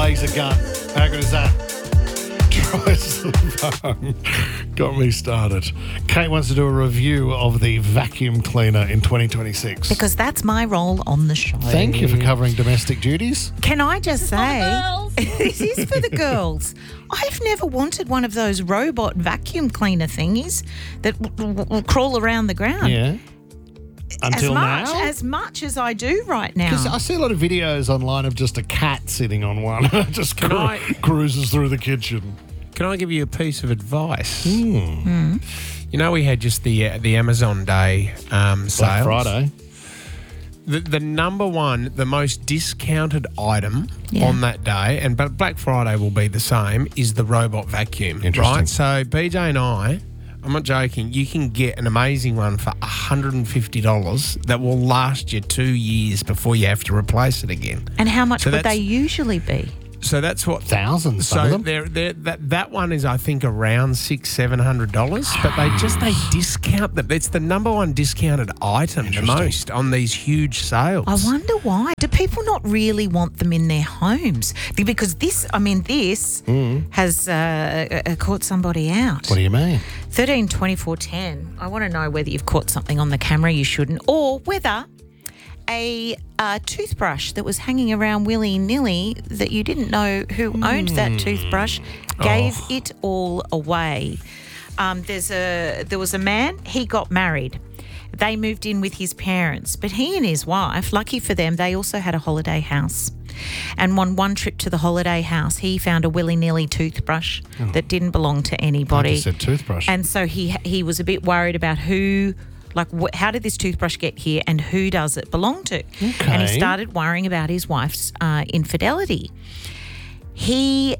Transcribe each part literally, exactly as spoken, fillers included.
laser gun. How good is that? Tries the phone. Got me started. Kate wants to do a review of the vacuum cleaner in twenty twenty-six. Because that's my role on the show. Thank you for covering domestic duties. Can I just say, This this is for the girls. I've never wanted one of those robot vacuum cleaner thingies that will, will, will crawl around the ground. Yeah. Until as much, now? As much as I do right now. Because I see a lot of videos online of just a cat sitting on one. just Can cru- I- cruises through the kitchen. Can I give you a piece of advice? Hmm. You know, we had just the uh, the Amazon Day um, sales. Black Friday. The, the number one, the most discounted item Yeah. on that day, and but Black Friday will be the same, is the robot vacuum. Interesting. Right? So B J and I, I'm not joking, you can get an amazing one for one hundred fifty dollars that will last you two years before you have to replace it again. and how much So would that's- they usually be? So that's what... Thousands, some of So them. they're, they're, that that one is, I think, around six, seven hundred dollars. But they just they discount them. It's the number one discounted item the Interesting. most on these huge sales. I wonder why. Do people not really want them in their homes? Because this, I mean, this has uh, uh, caught somebody out. What do you mean? thirteen twenty-four ten. I want to know whether you've caught something on the camera you shouldn't, or whether a uh, toothbrush that was hanging around willy-nilly that you didn't know who owned that toothbrush gave it all away. Um, there's a there was a man, he got married. They moved in with his parents, but he and his wife, lucky for them, they also had a holiday house. And on one trip to the holiday house, he found a willy-nilly toothbrush that didn't belong to anybody. I just said toothbrush. And so he he was a bit worried about who, like, wh- how did this toothbrush get here and who does it belong to? And he Okay. started worrying about his wife's uh, infidelity. He...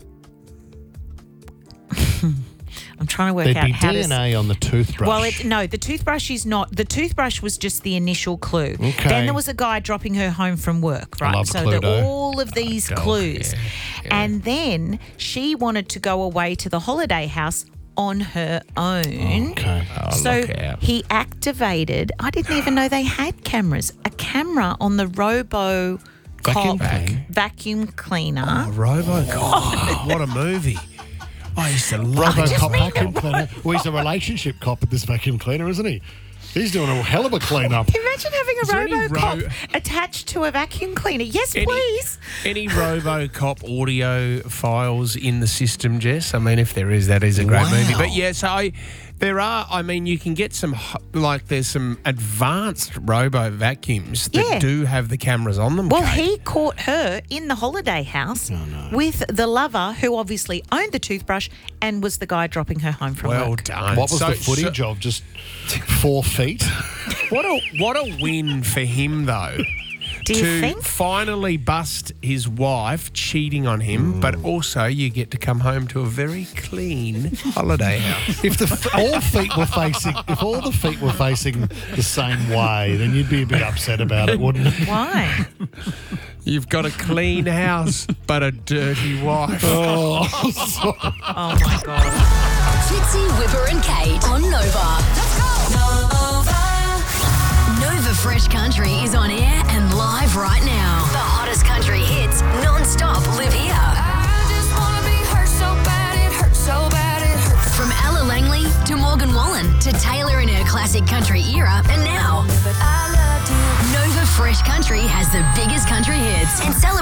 I'm trying to work There'd out be how D N A to... on the toothbrush. Well, it, no, the toothbrush is not. The toothbrush was just the initial clue. Okay. Then there was a guy dropping her home from work, right? love so Cluedo. the, all of these dog, clues. yeah, yeah. And then she wanted to go away to the holiday house on her own. Okay. So look out. he activated, I didn't even know they had cameras, a camera on the Robo Vacuum Cop cleaner? vacuum cleaner. Oh, Robocop. What a movie. I used to love it. Robocop vacuum cleaner. Well, he's a relationship cop with this vacuum cleaner, isn't he? He's doing a hell of a clean-up. Imagine having a Is there any Robocop ro- attached to a vacuum cleaner. Yes, Any- please. Any Robocop audio files in the system, Jess? I mean, if there is, that is a great Wow. movie. But yeah, so I, there are, I mean, you can get some, h- like, there's some advanced robo vacuums that Yeah. do have the cameras on them. Well, Kate. he caught her in the holiday house Oh, with the lover who obviously owned the toothbrush and was the guy dropping her home from Well work. done. What was So- the footage of? Just four feet? What a what a win for him though. Do you to think? finally bust his wife cheating on him, but also you get to come home to a very clean holiday house. If the f- all feet were facing, if all the feet were facing the same way, then you'd be a bit upset about it, wouldn't it? Why? You've got a clean house, but a dirty wife. Oh, Oh, my God. Fitzy, Whipper and Kate on Nova. Let's go! Nova. Nova Fresh Country is on air and live right now. The hottest country hits non-stop live here. I just wanna be hurt so bad, it hurts so bad, it hurts. From Ella Langley to Morgan Wallen to Taylor in her classic country era, and now But I loved you. Nova Fresh Country has the biggest country hits and celebrates